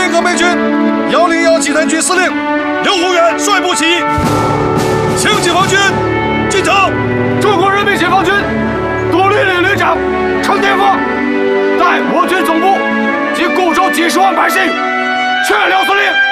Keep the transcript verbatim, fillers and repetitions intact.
联合美军幺零幺集团军司令刘宏远率部起义，请解放军进城。 中国人民解放军独立旅旅长程天凤带我军总部及固州几十万百姓，劝刘司令